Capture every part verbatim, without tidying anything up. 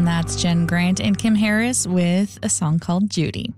that's Jen Grant and Kim Harris with a song called Judy.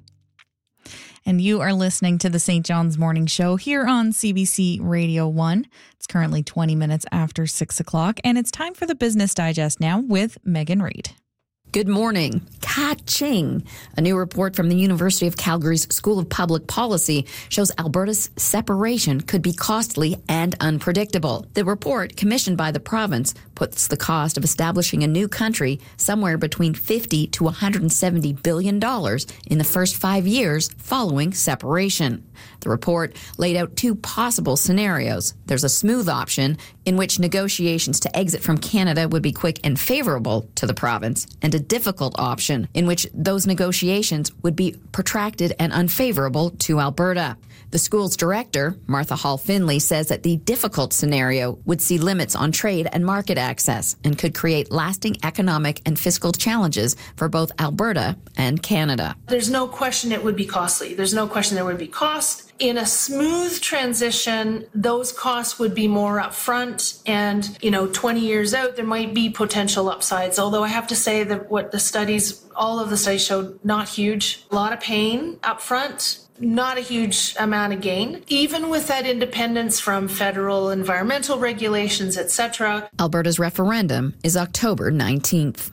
And you are listening to the Saint John's Morning Show here on C B C Radio one. It's currently twenty minutes after six o'clock, and it's time for the Business Digest now with Megan Reid. Good morning. Ka-ching. A new report from the University of Calgary's School of Public Policy shows Alberta's separation could be costly and unpredictable. The report, commissioned by the province, puts the cost of establishing a new country somewhere between fifty to one hundred seventy billion dollars in the first five years following separation. The report laid out two possible scenarios. There's a smooth option in which negotiations to exit from Canada would be quick and favorable to the province, and a difficult option in which those negotiations would be protracted and unfavorable to Alberta. The school's director, Martha Hall Finley, says that the difficult scenario would see limits on trade and market access and could create lasting economic and fiscal challenges for both Alberta and Canada. There's no question it would be costly. There's no question there would be cost. In a smooth transition, those costs would be more upfront, and, you know, twenty years out, there might be potential upsides. Although I have to say that what the studies, all of the studies showed, not huge. A lot of pain upfront. Not a huge amount of gain, even with that independence from federal environmental regulations, et cetera. Alberta's referendum is October nineteenth.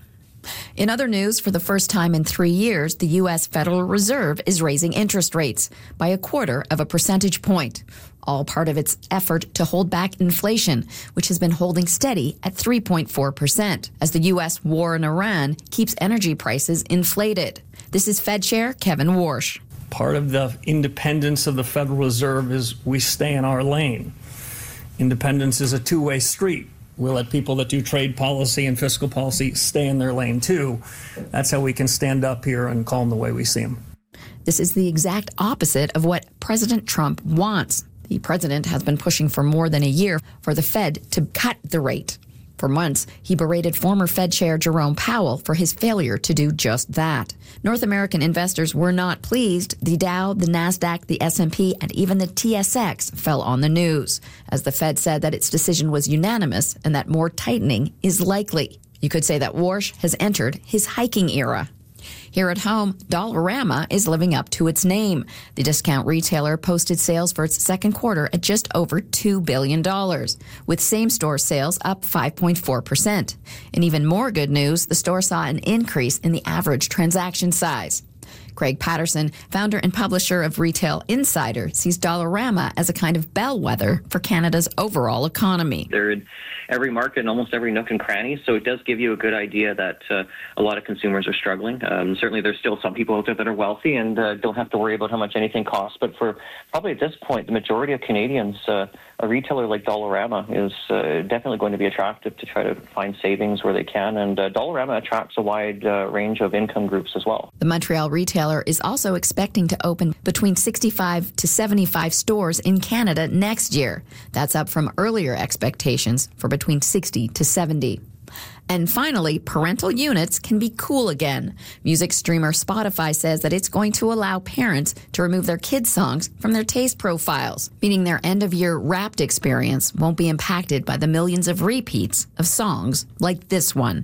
In other news, for the first time in three years, the U S Federal Reserve is raising interest rates by a quarter of a percentage point, all part of its effort to hold back inflation, which has been holding steady at three point four percent, as the U S war in Iran keeps energy prices inflated. This is Fed Chair Kevin Warsh. Part of the independence of the Federal Reserve is we stay in our lane. Independence is a two-way street. We'll let people that do trade policy and fiscal policy stay in their lane too. That's how we can stand up here and call them the way we see them. This is the exact opposite of what President Trump wants. The president has been pushing for more than a year for the Fed to cut the rate. For months, he berated former Fed Chair Jerome Powell for his failure to do just that. North American investors were not pleased. The Dow, the Nasdaq, the S and P, and even the T S X fell on the news, as the Fed said that its decision was unanimous and that more tightening is likely. You could say that Warsh has entered his hiking era. Here at home, Dollarama is living up to its name. The discount retailer posted sales for its second quarter at just over two billion dollars, with same-store sales up five point four percent. And even more good news, the store saw an increase in the average transaction size. Craig Patterson, founder and publisher of Retail Insider, sees Dollarama as a kind of bellwether for Canada's overall economy. They're in every market and almost every nook and cranny, so it does give you a good idea that uh, a lot of consumers are struggling. Um, certainly there's still some people out there that are wealthy and uh, don't have to worry about how much anything costs, but for probably at this point, the majority of Canadians, uh, a retailer like Dollarama is uh, definitely going to be attractive to try to find savings where they can, and uh, Dollarama attracts a wide uh, range of income groups as well. The Montreal retailer is also expecting to open between sixty-five to seventy-five stores in Canada next year. That's up from earlier expectations for between sixty to seventy. And finally, parental units can be cool again. Music streamer Spotify says that it's going to allow parents to remove their kids' songs from their taste profiles, meaning their end-of-year Wrapped experience won't be impacted by the millions of repeats of songs like this one.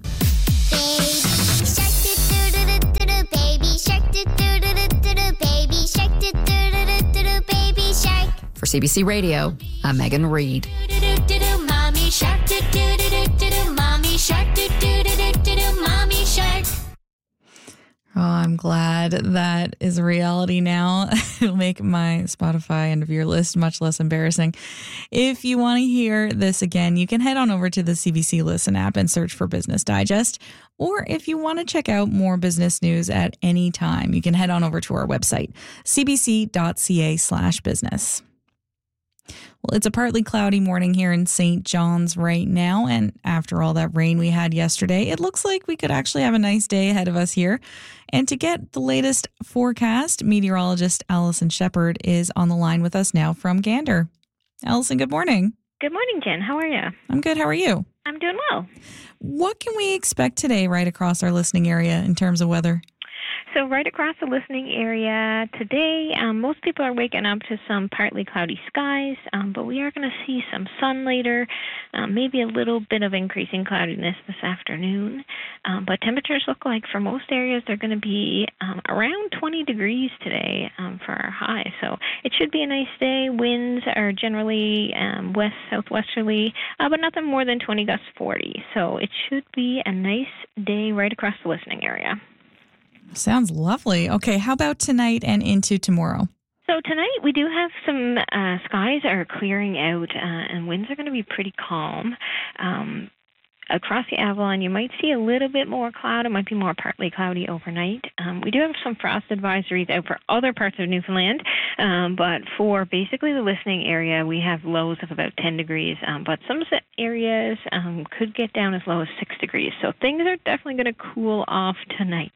For C B C Radio, I'm Megan Reid. Mommy shark, mommy shark, mommy shark. Oh, I'm glad that is a reality now. It'll make my Spotify end of year list much less embarrassing. If you want to hear this again, you can head on over to the C B C Listen app and search for Business Digest. Or if you want to check out more business news at any time, you can head on over to our website, cbc.ca slash business. Well, it's a partly cloudy morning here in Saint John's right now, and after all that rain we had yesterday, it looks like we could actually have a nice day ahead of us here. And to get the latest forecast, meteorologist Allison Shepard is on the line with us now from Gander. Allison, good morning. Good morning, Jen. How are you? I'm good. How are you? I'm doing well. What can we expect today right across our listening area in terms of weather? So right across the listening area today, um, most people are waking up to some partly cloudy skies, um, but we are going to see some sun later, um, maybe a little bit of increasing cloudiness this afternoon. Um, but temperatures look like for most areas they're going to be um, around twenty degrees today um, for our high. So it should be a nice day. Winds are generally um, west southwesterly, uh, but nothing more than twenty gusts forty. So it should be a nice day right across the listening area. Sounds lovely. Okay, how about tonight and into tomorrow? So tonight we do have some uh, skies are clearing out, uh, and winds are going to be pretty calm. Um, Across the Avalon, you might see a little bit more cloud. It might be more partly cloudy overnight. Um, we do have some frost advisories out for other parts of Newfoundland, um, but for basically the listening area, we have lows of about ten degrees, um, but some areas um, could get down as low as six degrees. So things are definitely going to cool off tonight.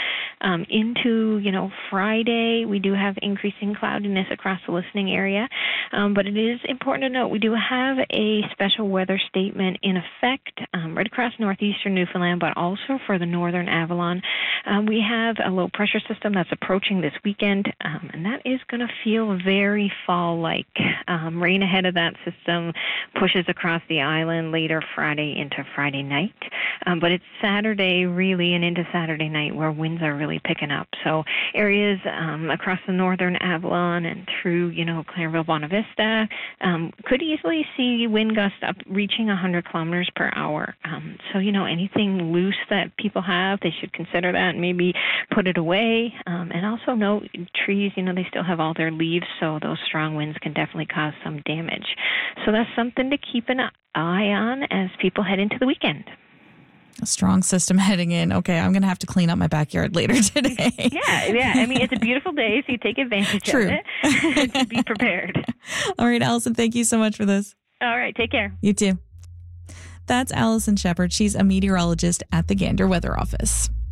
Um, into, you know, Friday, we do have increasing cloudiness across the listening area, um, but it is important to note we do have a special weather statement in effect um, right across northeastern Newfoundland, but also for the northern Avalon. Um, we have a low pressure system that's approaching this weekend, um, and that is going to feel very fall-like. Um, rain ahead of that system pushes across the island later Friday into Friday night, um, but it's Saturday really and into Saturday night where winds are really picking up. So areas um, across the northern Avalon and through, you know, Clairville, Bonavista Vista um, could easily see wind gusts up reaching one hundred kilometers per hour. Um, so, you know, anything loose that people have, they should consider that and maybe put it away. Um, and also note trees, you know, they still have all their leaves, so those strong winds can definitely cause some damage. So that's something to keep an eye on as people head into the weekend. A strong system heading in. Okay, I'm going to have to clean up my backyard later today. Yeah, yeah. I mean, it's a beautiful day, so you take advantage True. of it to be prepared. All right, Allison, thank you so much for this. All right, take care. You too. That's Allison Shepard. She's a meteorologist at the Gander Weather Office.